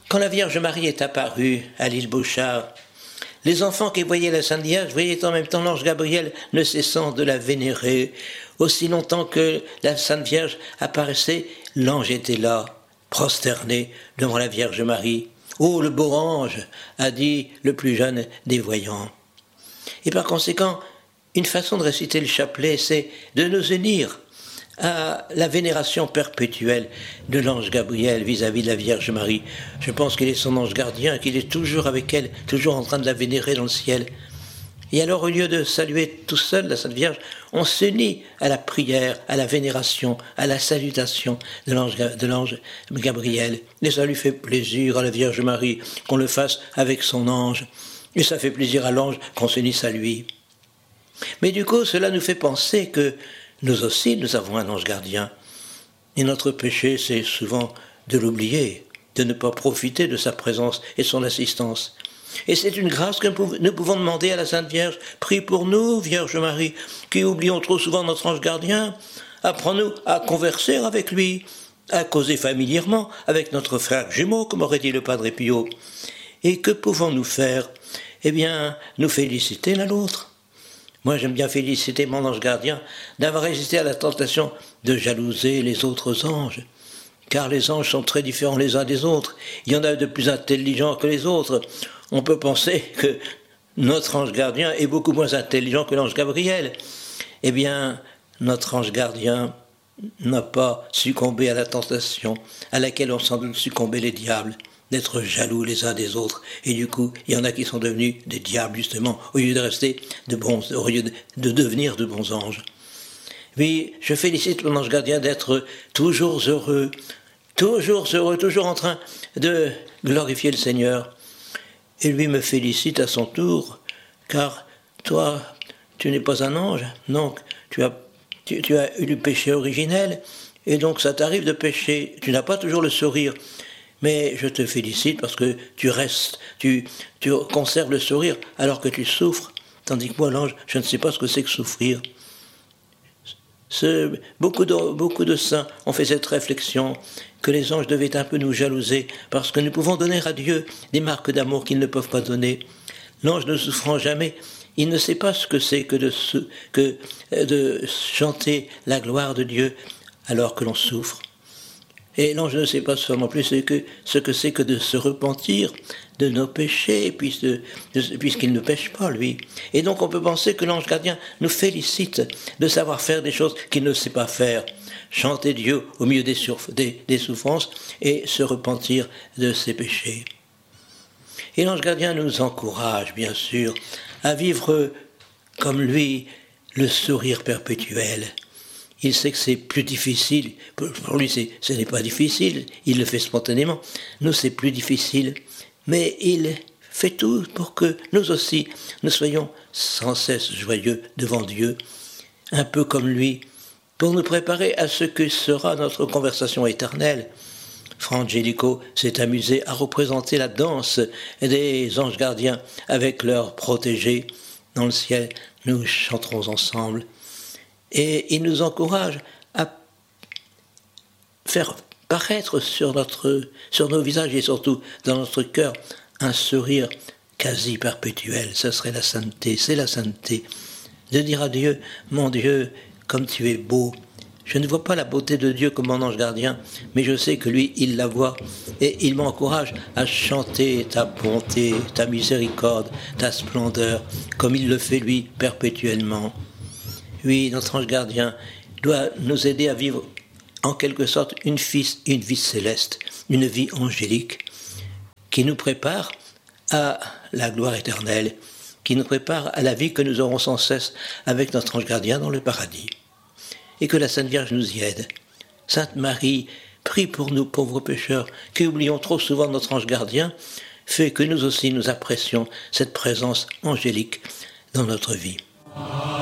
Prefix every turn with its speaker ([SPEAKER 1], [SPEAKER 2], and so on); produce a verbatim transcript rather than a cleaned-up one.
[SPEAKER 1] Quand la Vierge Marie est apparue à l'île Bouchard, les enfants qui voyaient la Sainte Vierge voyaient en même temps l'ange Gabriel, ne cessant de la vénérer. Aussi longtemps que la Sainte Vierge apparaissait, l'ange était là, prosterné devant la Vierge Marie. « Oh, le beau ange !» a dit le plus jeune des voyants. Et par conséquent, une façon de réciter le chapelet, c'est de nous unir à la vénération perpétuelle de l'ange Gabriel vis-à-vis de la Vierge Marie. Je pense qu'il est son ange gardien, qu'il est toujours avec elle, toujours en train de la vénérer dans le ciel. Et alors, au lieu de saluer tout seul la Sainte Vierge, on s'unit à la prière, à la vénération, à la salutation de l'ange, de l'ange Gabriel. Et ça lui fait plaisir à la Vierge Marie qu'on le fasse avec son ange. Et ça fait plaisir à l'ange qu'on s'unisse à lui. Mais du coup, cela nous fait penser que nous aussi, nous avons un ange gardien. Et notre péché, c'est souvent de l'oublier, de ne pas profiter de sa présence et de son assistance. Et c'est une grâce que nous pouvons demander à la Sainte Vierge. Prie pour nous, Vierge Marie, qui oublions trop souvent notre ange gardien. Apprends-nous à converser avec lui, à causer familièrement avec notre frère jumeau, comme aurait dit le Padre Pio. Et que pouvons-nous faire ? Eh bien, nous féliciter l'un l'autre. Moi, j'aime bien féliciter mon ange gardien d'avoir résisté à la tentation de jalouser les autres anges. Car les anges sont très différents les uns des autres. Il y en a de plus intelligents que les autres. On peut penser que notre ange gardien est beaucoup moins intelligent que l'ange Gabriel. Eh bien, notre ange gardien n'a pas succombé à la tentation à laquelle ont sans doute succombé les diables, d'être jaloux les uns des autres. Et du coup, il y en a qui sont devenus des diables, justement, au lieu de rester de bons, au lieu de, de devenir de bons anges. Oui, je félicite mon ange gardien d'être toujours heureux, toujours heureux, toujours en train de glorifier le Seigneur. Et lui me félicite à son tour, car toi, tu n'es pas un ange, donc tu as, tu, tu as eu le péché originel, et donc ça t'arrive de pécher. Tu n'as pas toujours le sourire. Mais je te félicite parce que tu restes, tu, tu conserves le sourire alors que tu souffres. Tandis que moi, l'ange, je ne sais pas ce que c'est que souffrir. Ce, beaucoup, de, beaucoup de saints ont fait cette réflexion que les anges devaient un peu nous jalouser parce que nous pouvons donner à Dieu des marques d'amour qu'ils ne peuvent pas donner. L'ange ne souffrant jamais, il ne sait pas ce que c'est que de, que de chanter la gloire de Dieu alors que l'on souffre. Et l'ange ne sait pas seulement plus ce que, ce que c'est que de se repentir de nos péchés, puisque, puisqu'il ne pêche pas, lui. Et donc on peut penser que l'ange gardien nous félicite de savoir faire des choses qu'il ne sait pas faire. Chanter Dieu au milieu des, surf, des, des souffrances et se repentir de ses péchés. Et l'ange gardien nous encourage, bien sûr, à vivre comme lui le sourire perpétuel. Il sait que c'est plus difficile. Pour lui, c'est, ce n'est pas difficile. Il le fait spontanément. Nous, c'est plus difficile. Mais il fait tout pour que nous aussi, nous soyons sans cesse joyeux devant Dieu, un peu comme lui, pour nous préparer à ce que sera notre conversation éternelle. Fra Angelico s'est amusé à représenter la danse des anges gardiens avec leurs protégés. Dans le ciel, nous chanterons ensemble. Et il nous encourage à faire paraître sur, notre, sur nos visages et surtout dans notre cœur un sourire quasi perpétuel. Ce serait la sainteté, c'est la sainteté. De dire à Dieu, mon Dieu, comme tu es beau. Je ne vois pas la beauté de Dieu comme mon ange gardien, mais je sais que lui, il la voit. Et il m'encourage à chanter ta bonté, ta miséricorde, ta splendeur, comme il le fait lui perpétuellement. Oui, notre ange gardien doit nous aider à vivre en quelque sorte une vie, une vie céleste, une vie angélique, qui nous prépare à la gloire éternelle, qui nous prépare à la vie que nous aurons sans cesse avec notre ange gardien dans le paradis. Et que la Sainte Vierge nous y aide. Sainte Marie, prie pour nous pauvres pécheurs, qui oublions trop souvent notre ange gardien, fait que nous aussi nous apprécions cette présence angélique dans notre vie.